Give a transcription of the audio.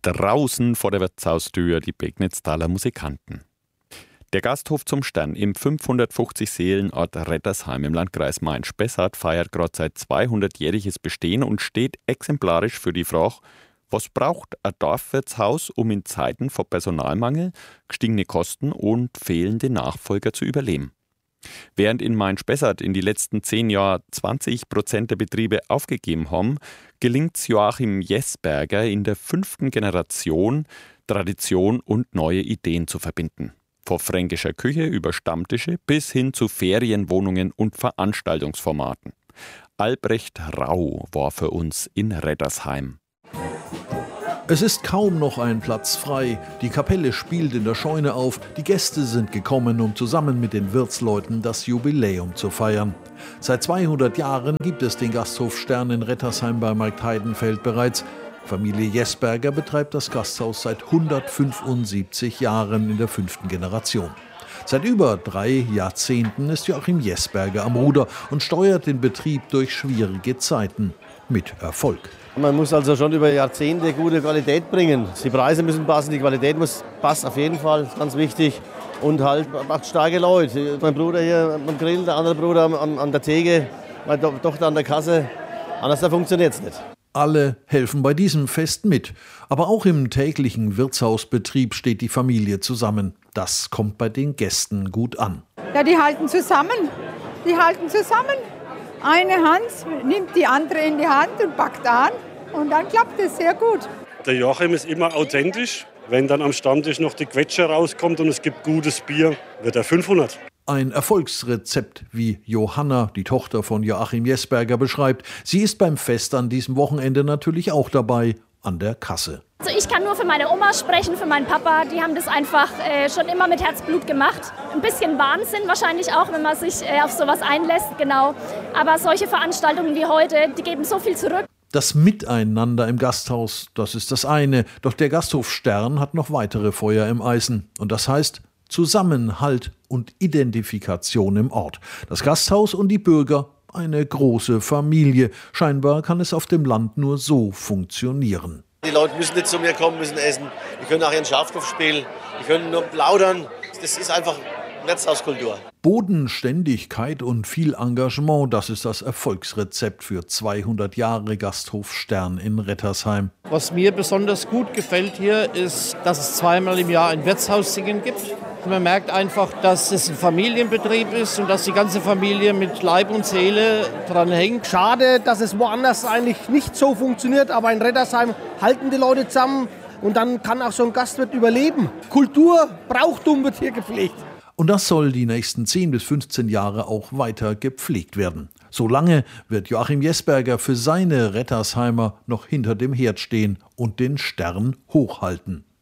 Draußen vor der Wirtshaustür die Begnitztaler Musikanten. Der Gasthof zum Stern im 550-Seelen-Ort Rettersheim im Landkreis Main-Spessart feiert gerade sein 200-jähriges Bestehen und steht exemplarisch für die Frage, was braucht ein Dorfwirtshaus, um in Zeiten von Personalmangel, gestiegene Kosten und fehlende Nachfolger zu überleben. Während in Main-Spessart in die letzten 10 Jahren 20% der Betriebe aufgegeben haben, gelingt es Joachim Jesberger in der 5. Generation, Tradition und neue Ideen zu verbinden. Von fränkischer Küche über Stammtische bis hin zu Ferienwohnungen und Veranstaltungsformaten. Albrecht Rau war für uns in Rettersheim. Es ist kaum noch ein Platz frei. Die Kapelle spielt in der Scheune auf. Die Gäste sind gekommen, um zusammen mit den Wirtsleuten das Jubiläum zu feiern. Seit 200 Jahren gibt es den Gasthof Stern in Rettersheim bei Marktheidenfeld bereits. Familie Jesberger betreibt das Gasthaus seit 175 Jahren in der 5. Generation. Seit über 3 Jahrzehnten ist Joachim Jesberger am Ruder und steuert den Betrieb durch schwierige Zeiten. Mit Erfolg. Man muss also schon über Jahrzehnte gute Qualität bringen. Die Preise müssen passen, die Qualität muss passen auf jeden Fall, das ist ganz wichtig. Und halt macht starke Leute. Mein Bruder hier am Grill, der andere Bruder an der Theke, meine Tochter an der Kasse. Anders funktioniert es nicht. Alle helfen bei diesem Fest mit. Aber auch im täglichen Wirtshausbetrieb steht die Familie zusammen. Das kommt bei den Gästen gut an. Ja, die halten zusammen. Eine Hand nimmt die andere in die Hand und packt an. Und dann klappt es sehr gut. Der Joachim ist immer authentisch. Wenn dann am Stammtisch noch die Quetsche rauskommt und es gibt gutes Bier, wird er 500. Ein Erfolgsrezept, wie Johanna, die Tochter von Joachim Jesberger, beschreibt. Sie ist beim Fest an diesem Wochenende natürlich auch dabei, an der Kasse. Also ich kann nur für meine Oma sprechen, für meinen Papa. Die haben das einfach schon immer mit Herzblut gemacht. Ein bisschen Wahnsinn wahrscheinlich auch, wenn man sich auf sowas einlässt, genau. Aber solche Veranstaltungen wie heute, die geben so viel zurück. Das Miteinander im Gasthaus, das ist das eine. Doch der Gasthof Stern hat noch weitere Feuer im Eisen. Und das heißt Zusammenhalt und Identifikation im Ort. Das Gasthaus und die Bürger, eine große Familie. Scheinbar kann es auf dem Land nur so funktionieren. Die Leute müssen nicht zu mir kommen, müssen essen. Die können auch ihren Schafkopf spielen. Die können nur plaudern. Das ist einfach Wirtshauskultur. Bodenständigkeit und viel Engagement, das ist das Erfolgsrezept für 200 Jahre Gasthof Stern in Rettersheim. Was mir besonders gut gefällt hier, ist, dass es 2-mal im Jahr ein Wirtshaussingen gibt. Man merkt einfach, dass es ein Familienbetrieb ist und dass die ganze Familie mit Leib und Seele dran hängt. Schade, dass es woanders eigentlich nicht so funktioniert, aber in Rettersheim halten die Leute zusammen und dann kann auch so ein Gastwirt überleben. Kultur, Brauchtum wird hier gepflegt. Und das soll die nächsten 10 bis 15 Jahre auch weiter gepflegt werden. Solange wird Joachim Jesberger für seine Rettersheimer noch hinter dem Herd stehen und den Stern hochhalten.